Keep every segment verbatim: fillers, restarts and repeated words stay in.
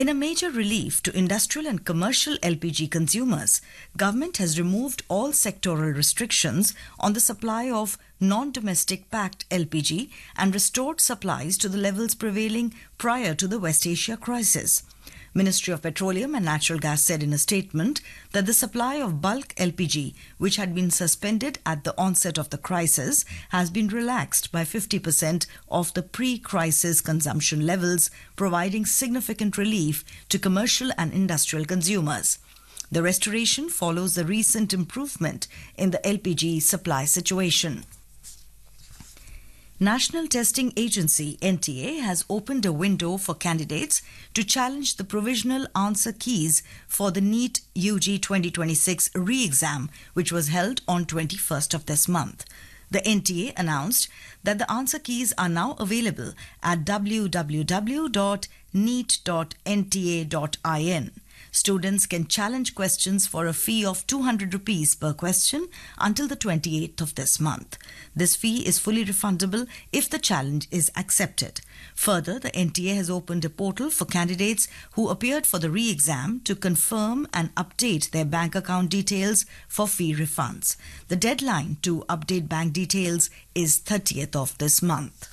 In a major relief to industrial and commercial L P G consumers, government has removed all sectoral restrictions on the supply of non-domestic packed L P G and restored supplies to the levels prevailing prior to the West Asia crisis. Ministry of Petroleum and Natural Gas said in a statement that the supply of bulk L P G, which had been suspended at the onset of the crisis, has been relaxed by fifty percent of the pre-crisis consumption levels, providing significant relief to commercial and industrial consumers. The restoration follows the recent improvement in the L P G supply situation. National Testing Agency N T A has opened a window for candidates to challenge the provisional answer keys for the NEET U G twenty twenty-six re-exam, which was held on twenty-first of this month. The N T A announced that the answer keys are now available at w w w dot neet dot n t a dot in. Students can challenge questions for a fee of two hundred rupees per question until the twenty-eighth of this month. This fee is fully refundable if the challenge is accepted. Further, the N T A has opened a portal for candidates who appeared for the re-exam to confirm and update their bank account details for fee refunds. The deadline to update bank details is thirtieth of this month.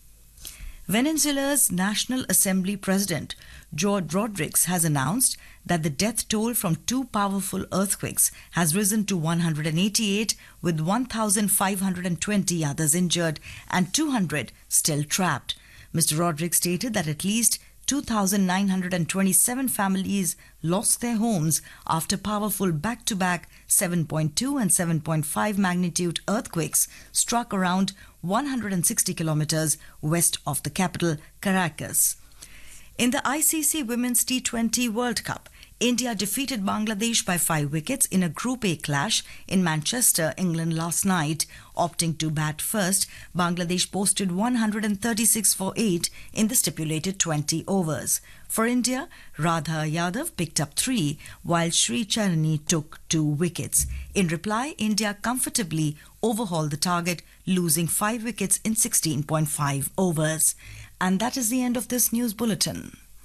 Venezuela's National Assembly President George Rodriguez has announced that the death toll from two powerful earthquakes has risen to one hundred eighty-eight, with one thousand five hundred twenty others injured and two hundred still trapped. Mister Rodriguez stated that at least two thousand nine hundred twenty-seven families lost their homes after powerful back-to-back seven point two and seven point five magnitude earthquakes struck around one hundred sixty kilometers west of the capital, Caracas. In the I C C Women's T twenty World Cup, India defeated Bangladesh by five wickets in a Group A clash in Manchester, England last night. Opting to bat first, Bangladesh posted one hundred thirty-six for eight in the stipulated twenty overs. For India, Radha Yadav picked up three, while Sri Charani took two wickets. In reply, India comfortably overhauled the target, losing five wickets in sixteen point five overs. And that is the end of this news bulletin.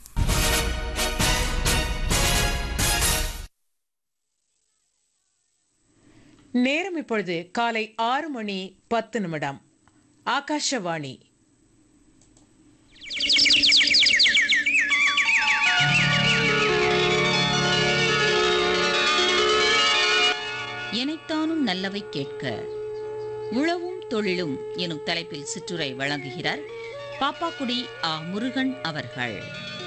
நேரம் இப்பொழுது காலை ஆறு மணி பத்து நிமிடம். ஆகாஷவாணி. எனைத்தானும் நல்லவை கேட்க உழவும் தொழிலும் எனும் தலைப்பில் சிற்றுரை வழங்குகிறார் பாப்பாக்குடி ஆ முருகன் அவர்கள்.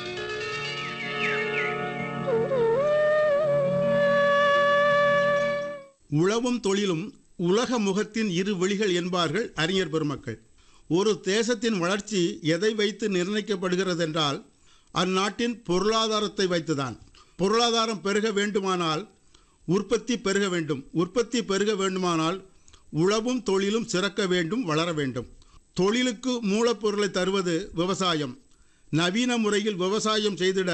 உழவும் தொழிலும் உலக முகத்தின் இரு வெளிகள் என்பார்கள் அறிஞர் பெருமக்கள். ஒரு தேசத்தின் வளர்ச்சி எதை வைத்து நிர்ணயிக்கப்படுகிறது என்றால் அந்நாட்டின் பொருளாதாரத்தை வைத்துதான். பொருளாதாரம் பெருக வேண்டுமானால் உற்பத்தி பெருக வேண்டும். உற்பத்தி பெருக வேண்டுமானால் உழவும் தொழிலும் சிறக்க வேண்டும், வளர வேண்டும். தொழிலுக்கு மூலப்பொருளை தருவது விவசாயம். நவீன முறையில் விவசாயம் செய்திட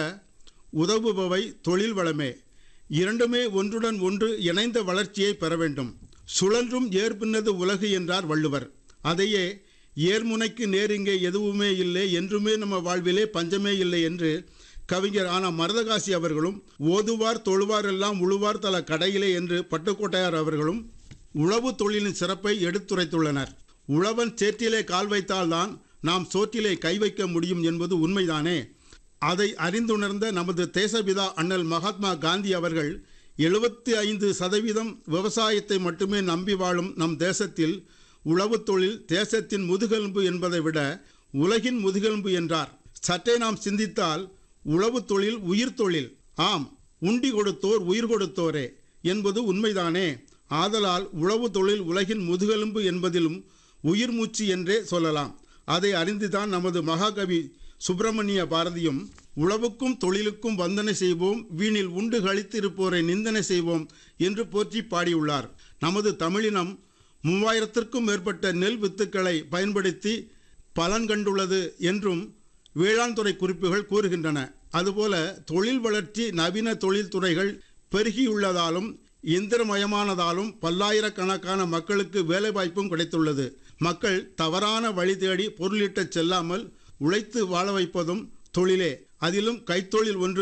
உதவுபவை தொழில் வளமே. இரண்டுமே ஒன்றுடன் ஒன்று இணைந்த வளர்ச்சியை பெற வேண்டும். சுழன்றும் ஏற்பின்னது உலகு என்றார் வள்ளுவர். அதையே ஏர்முனைக்கு நேரிங்கே எதுவுமே இல்லை, என்றுமே நம்ம வாழ்விலே பஞ்சமே இல்லை என்று கவிஞர் ஆனா மருதகாசி அவர்களும், ஓதுவார் தொழுவார் எல்லாம் உழுவார் தல கடையிலே என்று பட்டுக்கோட்டையார் அவர்களும் உழவு தொழிலின் சிறப்பை எடுத்துரைத்துள்ளனர். உழவன் சேற்றிலே கால் வைத்தால்தான் நாம் சோற்றிலே கை வைக்க முடியும் என்பது உண்மைதானே. அதை அறிந்துணர்ந்த நமது தேசபிதா அண்ணல் மகாத்மா காந்தி அவர்கள் எழுபத்தி ஐந்து சதவீதம் விவசாயத்தை மட்டுமே நம்பி வாழும் நம் தேசத்தில் உழவு தொழில் தேசத்தின் முதுகெலும்பு என்பதை விட உலகின் முதுகெலும்பு என்றார். சற்றே நாம் சிந்தித்தால் உழவு தொழில் உயிர் தொழில். ஆம், உண்டி கொடுத்தோர் உயிர் கொடுத்தோரே என்பது உண்மைதானே. ஆதலால் உழவு தொழில் உலகின் முதுகெலும்பு என்பதிலும் உயிர் மூச்சு என்றே சொல்லலாம். அதை அறிந்துதான் நமது மகாகவி சுப்பிரமணிய பாரதியும் உழவுக்கும் தொழிலுக்கும் வந்தனை செய்வோம், வீணில் உண்டு கழித்திருப்போரை நிந்தனை செய்வோம் என்று போற்றி பாடியுள்ளார். நமது தமிழினம் மூவாயிரத்திற்கும் மேற்பட்ட நெல் வித்துக்களை பயன்படுத்தி பலன் கண்டுள்ளது என்றும் வேளாண் துறை குறிப்புகள் கூறுகின்றன. அதுபோல தொழில் வளர்ச்சி நவீன தொழில்துறைகள் பெருகியுள்ளதாலும் இயந்திரமயமானதாலும் பல்லாயிரக்கணக்கான மக்களுக்கு வேலைவாய்ப்பும் கிடைத்துள்ளது. மக்கள் தவறான வழி தேடி பொருளீட்டச் செல்லாமல் உழைத்து வாழ வைப்பதும் தொழிலே. அதிலும் கைத்தொழில் ஒன்று